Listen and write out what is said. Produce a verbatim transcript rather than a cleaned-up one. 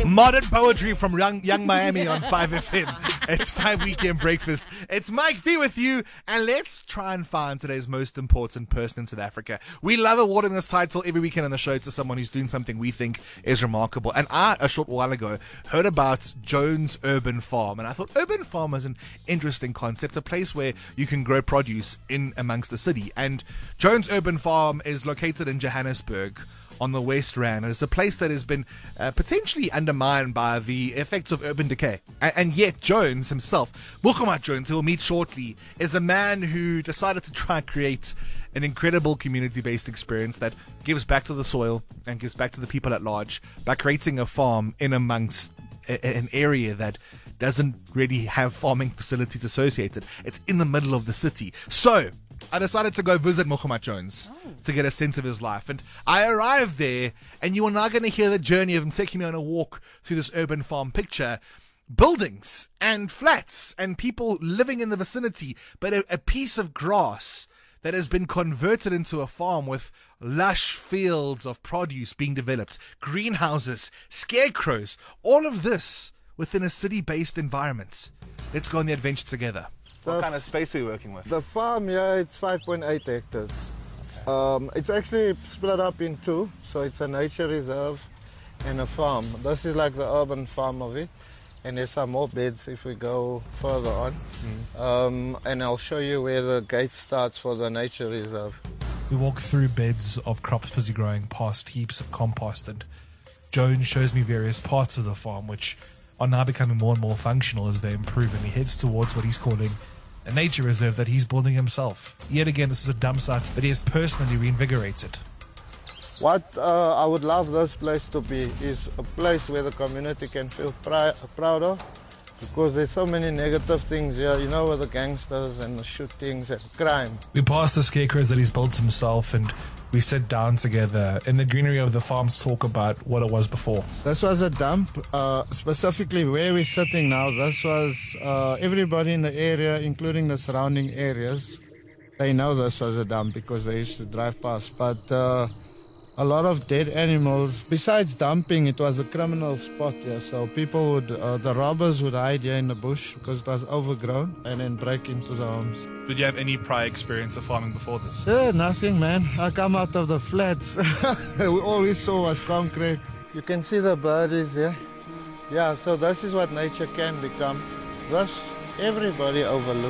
Modern poetry from Young, Young Miami on five F M. It's five Weekend Breakfast. It's Mike V with you, and let's try and find today's most important person in South Africa. We love awarding this title every weekend on the show to someone who's doing something we think is remarkable. And I, a short while ago, heard about Jones Urban Farm, and I thought urban farm is an interesting concept, a place where you can grow produce in amongst the city. And Jones Urban Farm is located in Johannesburg, on the West Rand. It's a place that has been uh, potentially undermined by the effects of urban decay. And, and yet Jones himself, Mohamed Jones, who we'll meet shortly, is a man who decided to try and create an incredible community-based experience that gives back to the soil and gives back to the people at large by creating a farm in amongst a, an area that doesn't really have farming facilities associated. It's in the middle of the city. So I decided to go visit Mohamed Jones oh. to get a sense of his life. And I arrived there, and you are now going to hear the journey of him taking me on a walk through this urban farm. Picture buildings and flats and people living in the vicinity, but a, a piece of grass that has been converted into a farm with lush fields of produce being developed, greenhouses, scarecrows, all of this within a city-based environment. Let's go on the adventure together. What The kind of space are you working with? The farm, yeah, it's five point eight hectares. Okay. Um, it's actually split up in two, so it's a nature reserve and a farm. This is like the urban farm of it, and there's some more beds if we go further on. Mm. Um, and I'll show you where the gate starts for the nature reserve. We walk through beds of crops busy growing past heaps of compost, and Jones shows me various parts of the farm which are now becoming more and more functional as they improve, and he heads towards what he's calling a nature reserve that he's building himself. Yet again, this is a dump site that he has personally reinvigorated. What uh, I would love this place to be is a place where the community can feel pri- proud of, because there's so many negative things here, you know, with the gangsters and the shootings and crime. We pass the scarecrows that he's built himself, and we sit down together in the greenery of the farm to talk about what it was before. This was a dump, uh, specifically where we're sitting now. This was uh, everybody in the area, including the surrounding areas. They know this was a dump because they used to drive past. But uh, a lot of dead animals. Besides dumping, it was a criminal spot here. So people would, uh, the robbers would hide here in the bush because it was overgrown and then break into the homes. Did you have any prior experience of farming before this? Yeah, nothing, man. I come out of the flats. All we saw was concrete. You can see the birdies here. Yeah, so this is what nature can become. This, everybody overlooks.